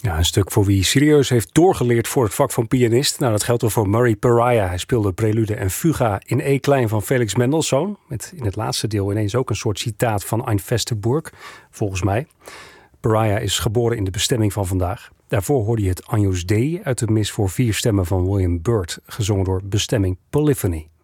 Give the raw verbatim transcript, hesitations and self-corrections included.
Ja, een stuk voor wie serieus heeft doorgeleerd voor het vak van pianist. Nou, dat geldt wel voor Murray Pariah. Hij speelde prelude en fuga in E-klein van Felix Mendelssohn. Met in het laatste deel ineens ook een soort citaat van Ein feste Burg, volgens mij. Pariah is geboren in de bestemming van vandaag. Daarvoor hoorde je het Agnus Dei uit de mis voor vier stemmen van William Byrd, gezongen door Bestemming Polyphony.